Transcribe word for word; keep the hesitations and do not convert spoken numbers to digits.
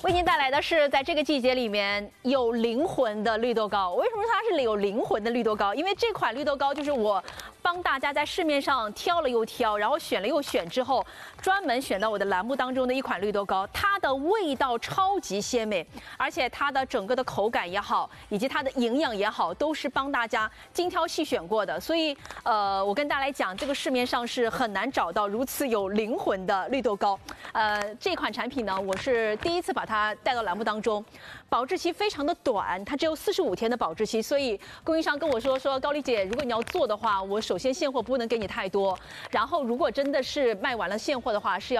为您带来的是在这个季节里面有灵魂的绿豆糕。为什么说它是有灵魂的绿豆糕？因为这款绿豆糕就是我帮大家在市面上挑了又挑，然后选了又选之后，专门选到我的栏目当中的一款绿豆糕。它的味道超级鲜美，而且它的整个的口感也好，以及它的营养也好，都是帮大家精挑细选过的。所以，呃，我跟大家来讲，这个市面上是很难找到如此有灵魂的绿豆糕。呃，这款产品呢，我是第一次把它。它带到栏目当中，保质期非常的短，它只有四十五天的保质期，所以供应商跟我说说高丽姐，如果你要做的话，我首先现货不能给你太多，然后如果真的是卖完了现货的话，是要。